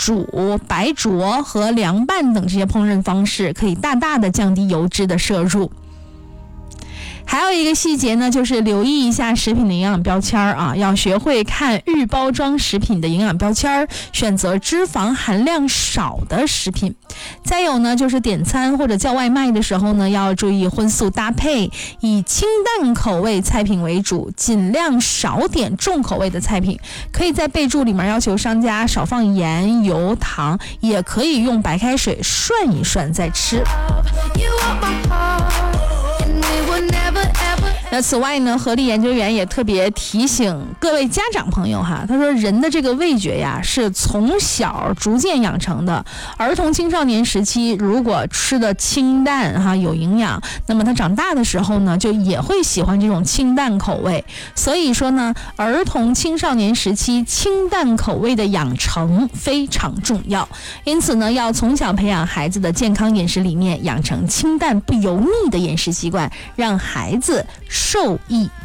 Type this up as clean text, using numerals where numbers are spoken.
煮、白灼和凉拌等这些烹饪方式，可以大大的降低油脂的摄入。还有一个细节呢，就是留意一下食品的营养标签啊，要学会看预包装食品的营养标签，选择脂肪含量少的食品。再有呢，就是点餐或者叫外卖的时候呢，要注意荤素搭配，以清淡口味菜品为主，尽量少点重口味的菜品。可以在备注里面要求商家少放盐、油、糖，也可以用白开水涮一涮再吃。那此外呢，合力研究员也特别提醒各位家长朋友哈，他说人的这个味觉呀是从小逐渐养成的，儿童青少年时期如果吃的清淡哈有营养，那么他长大的时候呢就也会喜欢这种清淡口味。所以说呢，儿童青少年时期清淡口味的养成非常重要，因此呢要从小培养孩子的健康饮食理念，养成清淡不油腻的饮食习惯，让孩子受益